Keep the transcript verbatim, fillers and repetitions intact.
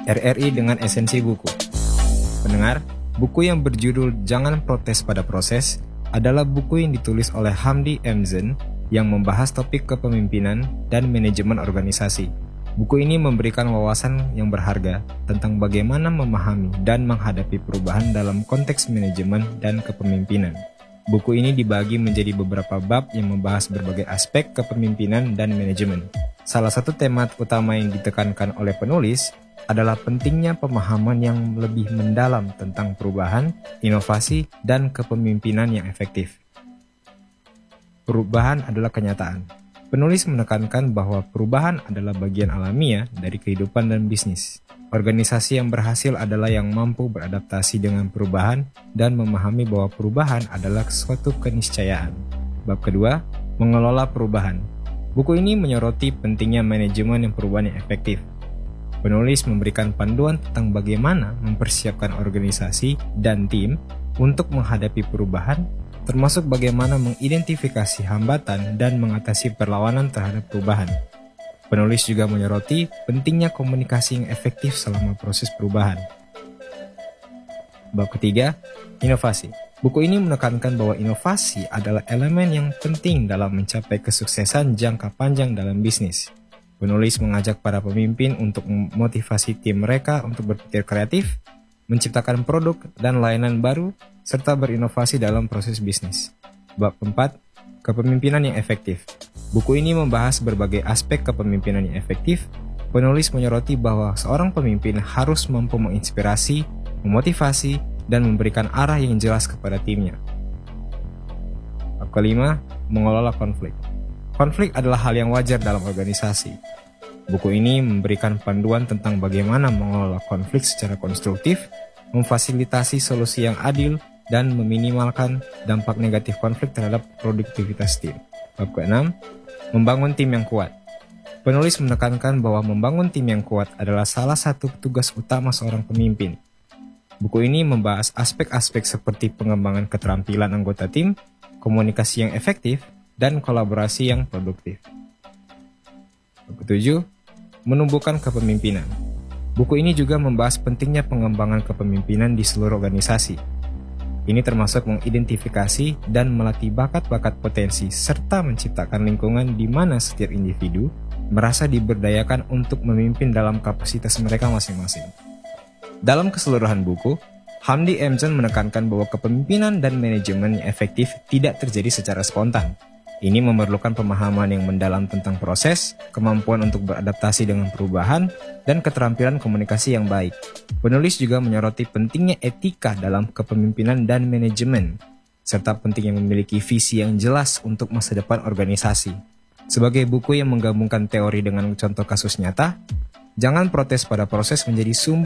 R R I dengan esensi buku. Pendengar, buku yang berjudul Jangan Protes Pada Proses adalah buku yang ditulis oleh Hamdi Emzen yang membahas topik kepemimpinan dan manajemen organisasi. Buku ini memberikan wawasan yang berharga tentang bagaimana memahami dan menghadapi perubahan dalam konteks manajemen dan kepemimpinan. Buku ini dibagi menjadi beberapa bab yang membahas berbagai aspek kepemimpinan dan manajemen. Salah satu tema utama yang ditekankan oleh penulis adalah pentingnya pemahaman yang lebih mendalam tentang perubahan, inovasi, dan kepemimpinan yang efektif. Perubahan adalah kenyataan. Penulis menekankan bahwa perubahan adalah bagian alamiah dari kehidupan dan bisnis. Organisasi yang berhasil adalah yang mampu beradaptasi dengan perubahan dan memahami bahwa perubahan adalah suatu keniscayaan. Bab kedua, mengelola perubahan. Buku ini menyoroti pentingnya manajemen yang perubahan yang efektif. Penulis memberikan panduan tentang bagaimana mempersiapkan organisasi dan tim untuk menghadapi perubahan, termasuk bagaimana mengidentifikasi hambatan dan mengatasi perlawanan terhadap perubahan. Penulis juga menyoroti pentingnya komunikasi yang efektif selama proses perubahan. Bab ketiga, inovasi. Buku ini menekankan bahwa inovasi adalah elemen yang penting dalam mencapai kesuksesan jangka panjang dalam bisnis. Penulis mengajak para pemimpin untuk memotivasi tim mereka untuk berpikir kreatif, menciptakan produk dan layanan baru, serta berinovasi dalam proses bisnis. Bab keempat, kepemimpinan yang efektif. Buku ini membahas berbagai aspek kepemimpinan yang efektif. Penulis menyoroti bahwa seorang pemimpin harus mampu menginspirasi, memotivasi, dan memberikan arah yang jelas kepada timnya. Bab kelima, mengelola konflik. Konflik adalah hal yang wajar dalam organisasi. Buku ini memberikan panduan tentang bagaimana mengelola konflik secara konstruktif, memfasilitasi solusi yang adil, dan meminimalkan dampak negatif konflik terhadap produktivitas tim. Bab keenam, membangun tim yang kuat. Penulis menekankan bahwa membangun tim yang kuat adalah salah satu tugas utama seorang pemimpin. Buku ini membahas aspek-aspek seperti pengembangan keterampilan anggota tim, komunikasi yang efektif, dan kolaborasi yang produktif. Ketujuh, menumbuhkan kepemimpinan. Buku ini juga membahas pentingnya pengembangan kepemimpinan di seluruh organisasi. Ini termasuk mengidentifikasi dan melatih bakat-bakat potensi serta menciptakan lingkungan di mana setiap individu merasa diberdayakan untuk memimpin dalam kapasitas mereka masing-masing. Dalam keseluruhan buku, Hamdi Emzen menekankan bahwa kepemimpinan dan manajemen yang efektif tidak terjadi secara spontan. Ini memerlukan pemahaman yang mendalam tentang proses, kemampuan untuk beradaptasi dengan perubahan, dan keterampilan komunikasi yang baik. Penulis juga menyoroti pentingnya etika dalam kepemimpinan dan manajemen, serta pentingnya memiliki visi yang jelas untuk masa depan organisasi. Sebagai buku yang menggabungkan teori dengan contoh kasus nyata, Jangan Protes Pada Proses menjadi sumber